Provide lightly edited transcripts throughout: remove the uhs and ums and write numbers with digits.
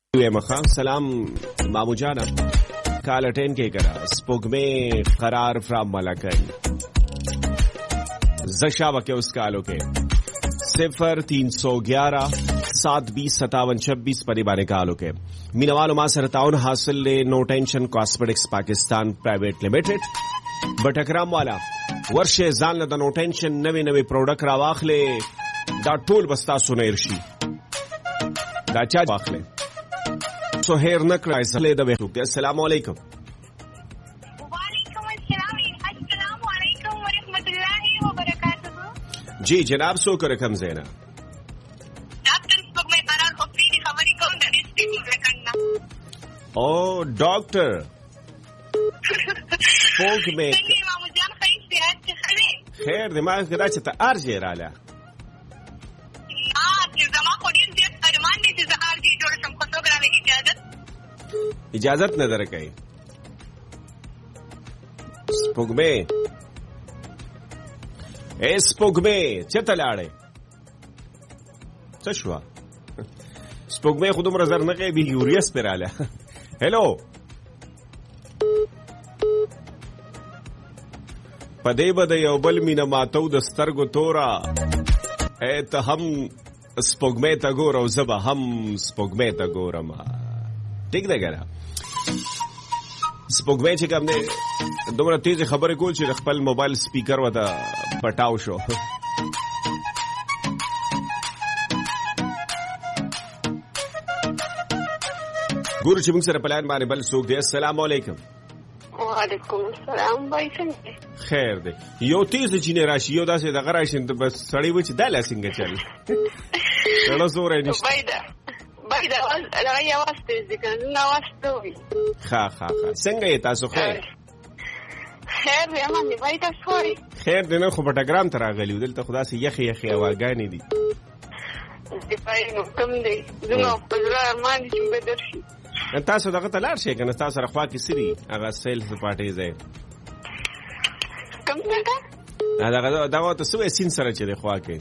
مخا سلام مامو جانا کال اٹین کے کرا سپوږمۍ قرار فرام ملکن زشابه کے اس کالو کے 0311-720-5726 پری بانے کالو کے مینوالو ما سره تعاون حاصل لے نو ٹینشن کاسمیٹکس پاکستان پرائیویٹ لیمیٹڈ بٹ اکرام والا ورشه ځان له نو ټینشن نوې پروډکټ را واخلې دا ټول بستا سونیر شي دا چا واخلې سو هیر نکړای سره د وختو کې السلام علیکم وعلیکم السلام علیکم ورحمۃ اللہ وبرکاتہ جی جناب سو کر کم زینا ڈاکٹر سپوږمۍ قرار خو پیری خبرې کوم د دې سټیټ وکړنه او ډاکټر سپوږمۍ مامو جان خیر دماغ کدا چې ته ارجه رااله اجازت نه درکې سپوږمۍ چته لاړې څه شو سپوږمۍ خودم نظر نه کوي یوریس پراله هلو پدې بده یو بل مینا ماتو د سترګو تورا ته هم سپوږمۍ ته ګور او زبا هم سپوږمۍ ته ګورم ٹھیک ده ګره سپوږمۍ چې کوم نه دومره تیز خبره کول چې خپل موبایل سپیکر وته پټاو شو ګور چې موږ سره پلان باندې بل څوک دی السلام علیکم وعلیکم السلام بای څنګه خیر دی یو تیز جنې راشي یو داسې دغه راشي بس سړی و چې دا څنګه چل نو زوره نشته باید راځي واسطه ذکر نه واسطه وي ها څنګه یې تاسو خیر یې باندې باید تاسو خیر دنه خو پټګرام ته راغلی دلته خدا سي یخي واګانی دي دې پای نو کوم دی زما په زړه ارمان چې به درشي تاسو دغه تلار شي کنه تاسو رخوا کې سری هغه سیلز پارټي زه کوم څه دغه تاسو یې سین سره چې د خوا کې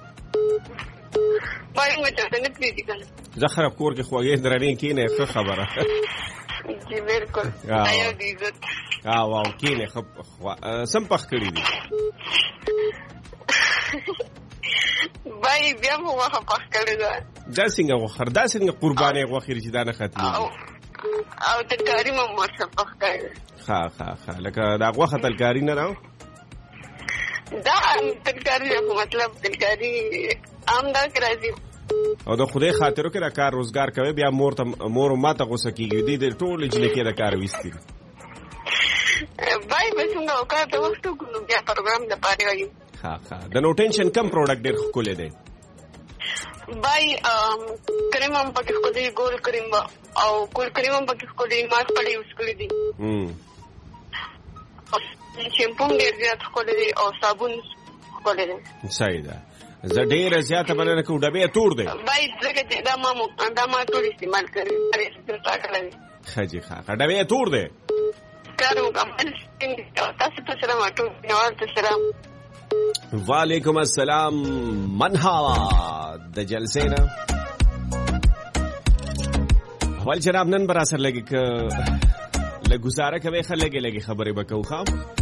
پای مې ته نه کړی زخر کور کې خواږه درنې کینه ښه خبره جی بالکل آیا دې عزت واو کینه سم پخ کړی دي بای بیا مو واه پخ کړی دا دا څنګه قرباني غوخیر چې دا نه ختمي او ترکاری مو مرسه پخ کړی ها لکه دا غوخه تلکاری نه راو دا ترکاری مطلب ترکاری عام دا راځي او د خدای خاطرو کې دا کار روزګار کوي بیا مور ماته غوسه کیږي د ټول جنې کې دا کار وستي بای به څنګه وکړه د وختو کو بیا پروګرام د پاره وایي د نو ټینشن کم پروډکټ ډېر خولې دی بای کریم هم پکې خو دی ګول کریم او کول کریم هم پکې خو دی ماس پړې یوز کړی دي شیمپو ډېر زیات خو دی او صابون خو دی صحیح ده زه ډېر زیات باندې کو ډبې تور دی بای ځکه چې دا ما ټول استعمال کوي خاجي ډبې تور دی کارو کوم تاسو ته سلام اټو نوال ته سلام وعلیکم السلام منها د جلسې نه اول جناب نن برا سره لګي ک لګزاره کوي خلګي خبرې وکاو خام